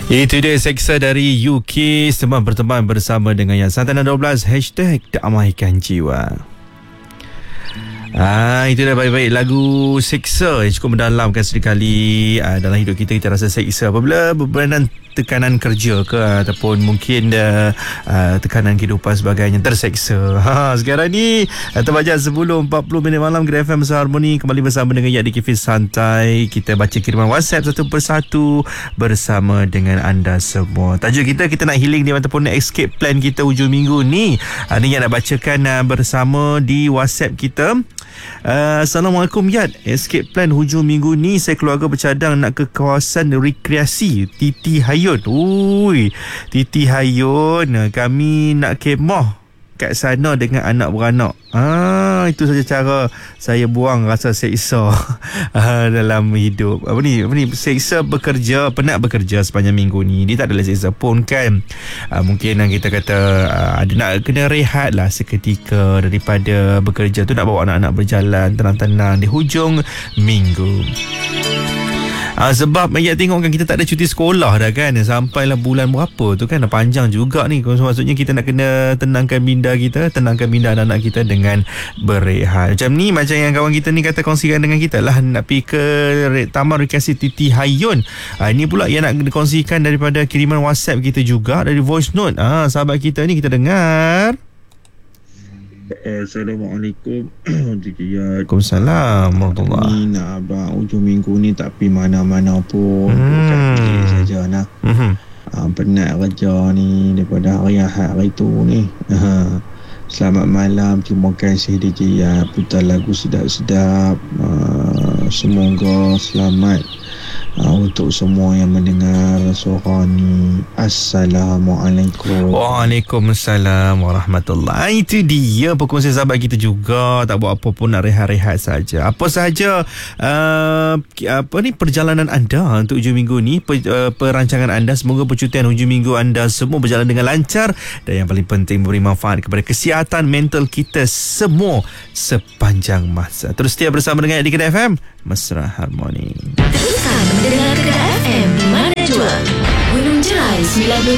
Itu dia seksa dari UK. Teman berteman bersama dengan yang Santana 12 #Damaikan Jiwa. Itu dah baik-baik lagu seksa yang cukup mendalamkan sekali dalam hidup kita. Kita rasa seksa apabila berberatan tekanan kerja ke ataupun mungkin tekanan kehidupan sebagainya, terseksa. Sekarang ni terbajak 10.40 malam Gerai FM Harmoni kembali bersama dengan Yak di Kifis Santai. Kita baca kiriman WhatsApp satu persatu bersama dengan anda semua. Tajuk kita nak healing di ataupun escape plan kita hujung minggu ni. Ni yang nak bacakan bersama di WhatsApp kita. Assalamualaikum Yat. Escape plan hujung minggu ni, saya keluarga bercadang nak ke kawasan rekreasi Titi Hayun. Titi Hayun. Kami nak kemah kat sana dengan anak beranak. Itu saja cara saya buang rasa seksa dalam hidup. Apa ni seksa bekerja, penat bekerja sepanjang minggu ni. Dia tak adalah seksa pun kan. Mungkin kita kata ada nak kena rehat lah seketika daripada bekerja tu, nak bawa anak-anak berjalan tenang-tenang di hujung minggu. Sebab Mayat tengok kan kita tak ada cuti sekolah dah kan. Sampailah bulan berapa tu kan, dah panjang juga ni. Maksudnya kita nak kena tenangkan minda kita, tenangkan minda anak-anak kita dengan berehat. Macam ni, macam yang kawan kita ni kata kongsikan dengan kita lah, nak pergi ke Taman Rekreasi Titi Hayun. Ini pula yang nak kongsikan daripada kiriman WhatsApp kita juga, dari voice note. Sahabat kita ni, kita dengar. Assalamualaikum. Waalaikumsalam warahmatullahi. Ni nak abang hujung minggu ni tak pergi mana-mana pun. Dekat bilik saja nak. Penat kerja ni daripada hari Ahad hari tu ni. Selamat malam. Terima kasih DJ ya, putar lagu sedap-sedap. Semoga selamat untuk semua yang mendengar suara ni. Assalamualaikum. Waalaikumsalam warahmatullahi. Itu dia perkongsian sahabat kita juga. Tak buat apa pun, nak rehat-rehat saja. Apa sahaja perjalanan anda untuk hujung minggu ni, perancangan anda, semoga percutian hujung minggu anda semua berjalan dengan lancar, dan yang paling penting memberi manfaat kepada kesihatan mental kita semua sepanjang masa. Terus setia bersama dengan di Gerai FM Mesra Harmoni. Teruskan mendengar Gerai FM di mana jua. Gunung Jerai